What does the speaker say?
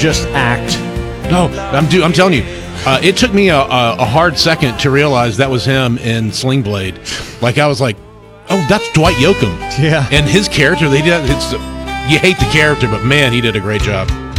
just act. No, I'm telling you, it took me a hard second to realize that was him in Sling Blade. Like, I was like, oh, that's Dwight Yoakam. Yeah. And his character, you hate the character, but man, he did a great job.